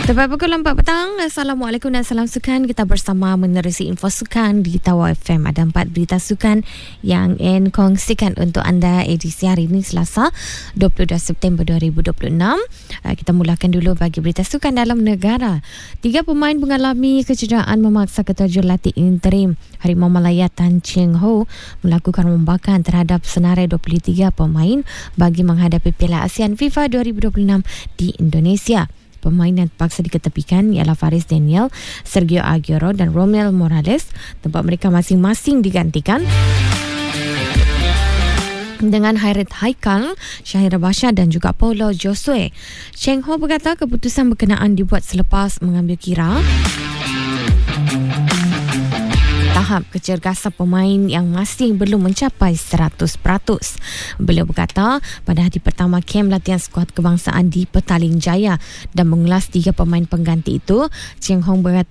Tepat pukul 4 petang. Assalamualaikum dan salam sukan. Kita bersama menerusi info sukan di Tawau FM. Ada 4 berita sukan yang ingin kongsikan untuk anda edisi hari ini Selasa 22 September 2026. Kita mulakan dulu bagi berita sukan dalam negara. 3 pemain mengalami kecederaan memaksa ketua jurulatih interim Harimau Malaya Tan Cheng Ho melakukan rombakan terhadap senarai 23 pemain bagi menghadapi Piala ASEAN FIFA 2026 di Indonesia. Pemain yang terpaksa diketepikan ialah Faris Daniel, Sergio Aguero dan Romel Morales. Tempat mereka masing-masing digantikan dengan Hairit Haikal, Syahira Bashar dan juga Paulo Josue. Cheng Ho berkata keputusan berkenaan dibuat selepas mengambil kira tahap kecergasan pemain yang masih belum mencapai 100%. Beliau berkata pada hari pertama kem latihan skuad kebangsaan di Petaling Jaya dan mengulas 3 pemain pengganti itu, Cheng Hong